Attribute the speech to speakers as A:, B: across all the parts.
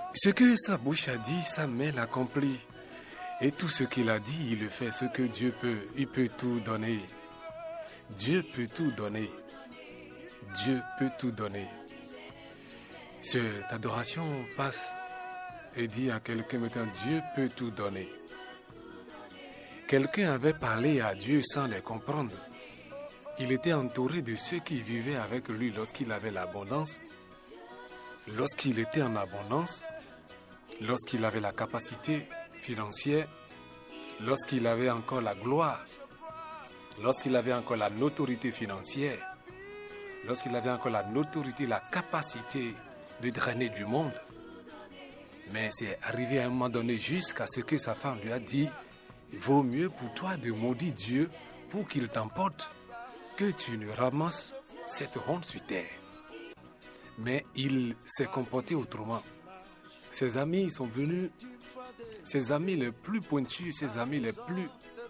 A: Ce que sa bouche a dit, sa main l'accomplit. Et tout ce qu'il a dit, il le fait. Ce que Dieu peut, il peut tout donner. Dieu peut tout donner. Dieu peut tout donner. Cette adoration passe et dit à quelqu'un maintenant, Dieu peut tout donner. Quelqu'un avait parlé à Dieu sans les comprendre. Il était entouré de ceux qui vivaient avec lui lorsqu'il avait l'abondance, lorsqu'il était en abondance, lorsqu'il avait la capacité financière, lorsqu'il avait encore la gloire, lorsqu'il avait encore la notoriété financière, lorsqu'il avait encore la notoriété, la capacité de drainer du monde. Mais c'est arrivé à un moment donné jusqu'à ce que sa femme lui a dit, il vaut mieux pour toi de maudire Dieu pour qu'il t'emporte que tu ne ramasses cette ronde sur terre. Mais il s'est comporté autrement. Ses amis sont venus, ses amis les plus pointus, ses amis les plus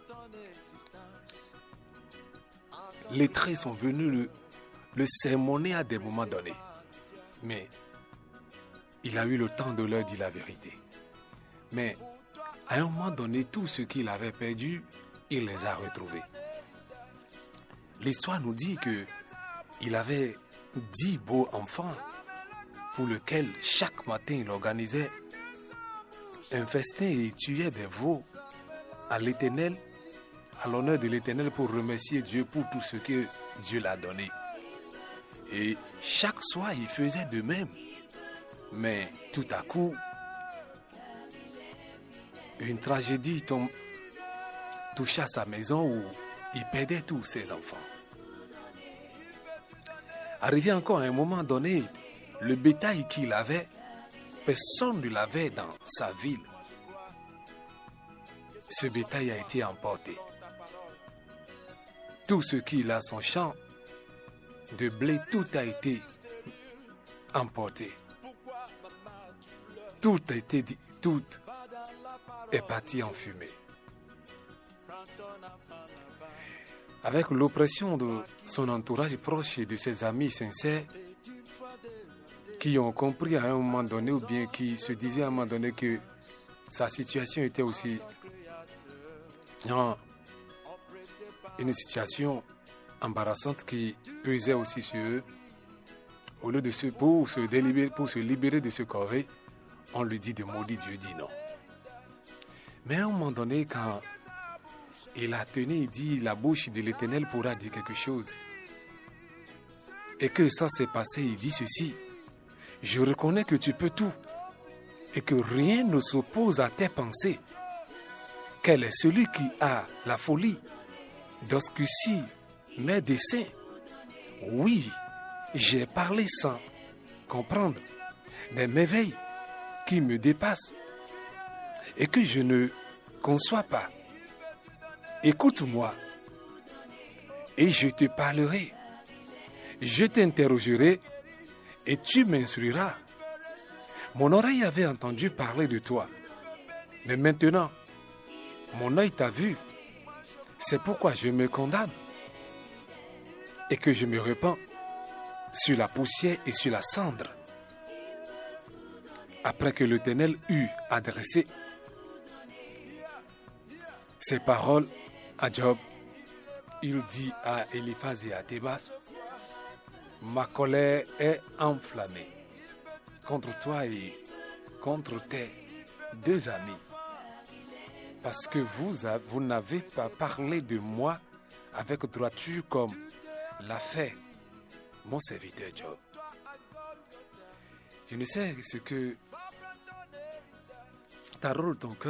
A: lettrés sont venus le sermonner à des moments donnés. Mais il a eu le temps de leur dire la vérité. Mais à un moment donné, tout ce qu'il avait perdu, il les a retrouvés. L'histoire nous dit qu'il avait 10 beaux enfants pour lesquels chaque matin il organisait un festin et il tuait des veaux à l'Éternel, à l'honneur de l'Éternel pour remercier Dieu pour tout ce que Dieu l'a donné. Et chaque soir, il faisait de même. Mais tout à coup, une tragédie toucha sa maison où il perdait tous ses enfants. Arrivé encore à un moment donné, le bétail qu'il avait, personne ne l'avait dans sa ville. Ce bétail a été emporté. Tout ce qu'il a, son champ de blé, tout a été emporté. Tout est parti en fumée. Avec l'oppression de son entourage proche et de ses amis sincères qui ont compris à un moment donné ou bien qui se disaient à un moment donné que sa situation était aussi une situation embarrassante qui pesait aussi sur eux. Au lieu de pour se libérer de ce corvée, on lui dit de maudire Dieu, dit non. Mais à un moment donné, quand il a tenu, il dit, la bouche de l'Éternel pourra dire quelque chose. Et que ça s'est passé, il dit ceci, je reconnais que tu peux tout et que rien ne s'oppose à tes pensées. Quel est celui qui a la folie d'obscurcir mes desseins? Oui, j'ai parlé sans comprendre des merveilles qui me dépassent et que je ne conçois pas. Écoute-moi et je te parlerai. Je t'interrogerai et tu m'instruiras. Mon oreille avait entendu parler de toi, mais maintenant, mon œil t'a vu. C'est pourquoi je me condamne et que je me repens sur la poussière et sur la cendre. Après que l'Éternel eut adressé ces paroles à Job, il dit à Eliphaz et à Thémas, ma colère est enflammée contre toi et contre tes deux amis, parce que vous n'avez pas parlé de moi avec droiture comme l'a fait mon serviteur Job. Je ne sais ce que ta rôle ton cœur